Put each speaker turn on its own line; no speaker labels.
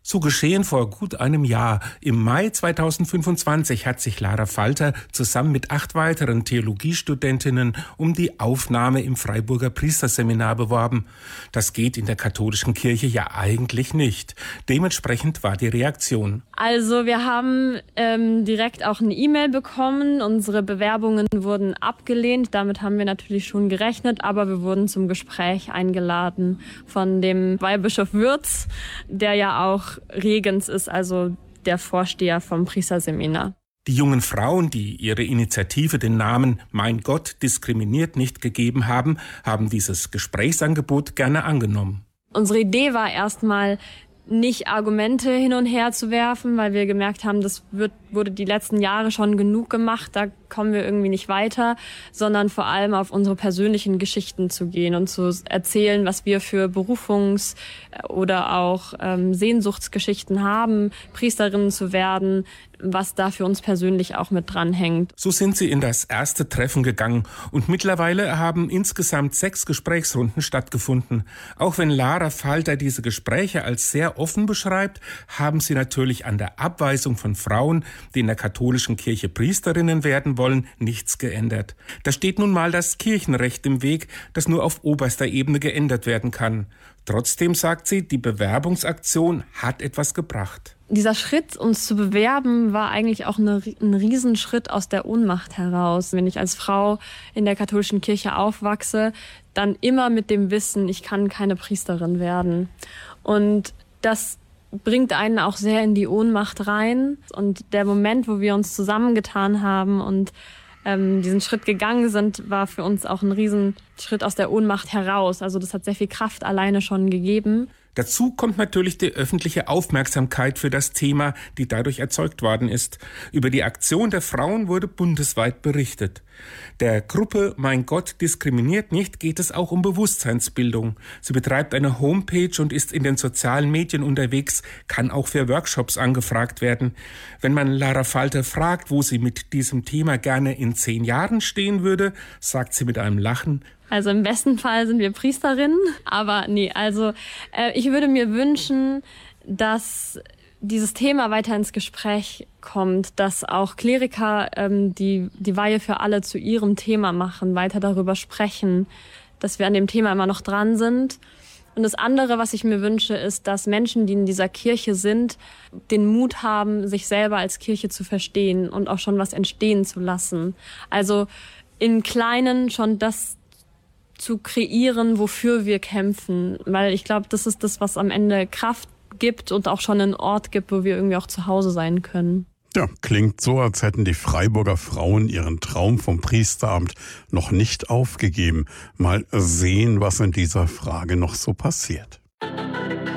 So geschehen vor gut einem Jahr. Im Mai 2025 hat sich Lara Falter zusammen mit 8 weiteren Theologiestudentinnen um die Aufnahme im Freiburger Priesterseminar beworben. Das geht in der katholischen Kirche ja eigentlich nicht. Dementsprechend war die Reaktion.
Also wir haben direkt auch eine E-Mail bekommen. Unsere Bewerbungen wurden abgelehnt. Damit haben wir natürlich schon gerechnet, aber wir wurden zum Gespräch eingeladen von dem Weihbischof Würz, der ja auch Regens ist, also der Vorsteher vom Priesterseminar.
Die jungen Frauen, die ihre Initiative den Namen Mein Gott diskriminiert nicht gegeben haben, haben dieses Gesprächsangebot gerne angenommen.
Unsere Idee war erstmal, nicht Argumente hin und her zu werfen, weil wir gemerkt haben, das wurde die letzten Jahre schon genug gemacht, da kommen wir irgendwie nicht weiter, sondern vor allem auf unsere persönlichen Geschichten zu gehen und zu erzählen, was wir für Berufungs- oder auch Sehnsuchtsgeschichten haben, Priesterinnen zu werden, was da für uns persönlich auch mit dranhängt.
So sind sie in das erste Treffen gegangen und mittlerweile haben insgesamt 6 Gesprächsrunden stattgefunden. Auch wenn Lara Falter diese Gespräche als sehr offen beschreibt, haben sie natürlich an der Abweisung von Frauen, die in der katholischen Kirche Priesterinnen werden wollen, nichts geändert. Da steht nun mal das Kirchenrecht im Weg, das nur auf oberster Ebene geändert werden kann. Trotzdem sagt sie, die Bewerbungsaktion hat etwas gebracht.
Dieser Schritt, uns zu bewerben, war eigentlich auch ein Riesenschritt aus der Ohnmacht heraus. Wenn ich als Frau in der katholischen Kirche aufwachse, dann immer mit dem Wissen, ich kann keine Priesterin werden. Und das bringt einen auch sehr in die Ohnmacht rein. Und der Moment, wo wir uns zusammengetan haben und diesen Schritt gegangen sind, war für uns auch ein Riesenschritt aus der Ohnmacht heraus. Also das hat sehr viel Kraft alleine schon gegeben.
Dazu kommt natürlich die öffentliche Aufmerksamkeit für das Thema, die dadurch erzeugt worden ist. Über die Aktion der Frauen wurde bundesweit berichtet. Der Gruppe Mein Gott diskriminiert nicht geht es auch um Bewusstseinsbildung. Sie betreibt eine Homepage und ist in den sozialen Medien unterwegs, kann auch für Workshops angefragt werden. Wenn man Lara Falter fragt, wo sie mit diesem Thema gerne in 10 Jahren stehen würde, sagt sie mit einem Lachen:
Also im besten Fall sind wir Priesterinnen, aber nee, also ich würde mir wünschen, dass dieses Thema weiter ins Gespräch kommt, dass auch Kleriker die Weihe für alle zu ihrem Thema machen, weiter darüber sprechen, dass wir an dem Thema immer noch dran sind. Und das andere, was ich mir wünsche, ist, dass Menschen, die in dieser Kirche sind, den Mut haben, sich selber als Kirche zu verstehen und auch schon was entstehen zu lassen. Also im Kleinen schon das zu kreieren, wofür wir kämpfen. Weil ich glaube, das ist das, was am Ende Kraft gibt und auch schon einen Ort gibt, wo wir irgendwie auch zu Hause sein können.
Ja, klingt so, als hätten die Freiburger Frauen ihren Traum vom Priesteramt noch nicht aufgegeben. Mal sehen, was in dieser Frage noch so passiert.